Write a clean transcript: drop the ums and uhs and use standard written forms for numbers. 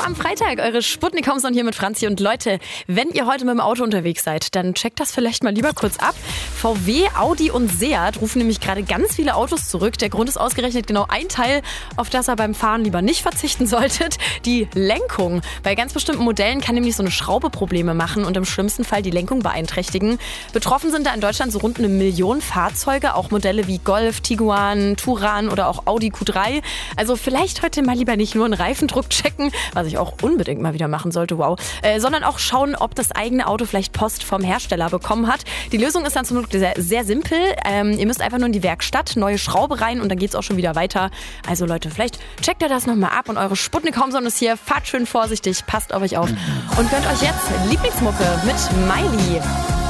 am Freitag, eure Sputnik Homezone hier mit Franzi. Und Leute, wenn ihr heute mit dem Auto unterwegs seid, dann checkt das vielleicht mal lieber kurz ab. VW, Audi und Seat rufen nämlich gerade ganz viele Autos zurück. Der Grund ist ausgerechnet genau ein Teil, auf das ihr beim Fahren lieber nicht verzichten solltet: die Lenkung. Bei ganz bestimmten Modellen kann nämlich so eine Schraube Probleme machen und im schlimmsten Fall die Lenkung beeinträchtigen. Betroffen sind da in Deutschland so rund 1 Million Fahrzeuge, auch Modelle wie Golf, Tiguan, Touran oder auch Audi Q3. Also vielleicht heute mal lieber nicht nur einen Reifendruck checken, was ich auch unbedingt mal wieder machen sollte, sondern auch schauen, ob das eigene Auto vielleicht Post vom Hersteller bekommen hat. Die Lösung ist dann zum Glück sehr, sehr simpel. Ihr müsst einfach nur in die Werkstatt, neue Schraube rein und dann geht's auch schon wieder weiter. Also Leute, vielleicht checkt ihr das nochmal ab und eure Sputnik Homezone ist hier. Fahrt schön vorsichtig, passt auf euch auf und gönnt euch jetzt Lieblingsmucke mit Miley.